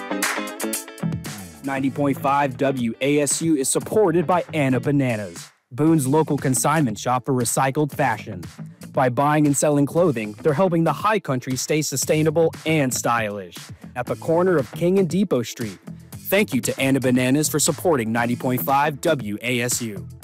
90.5 WASU is supported by Anna Bananas, Boone's local consignment shop for recycled fashion. By buying and selling clothing, they're helping the high country stay sustainable and stylish at the corner of King and Depot Street. Thank you to Anna Bananas for supporting 90.5 WASU.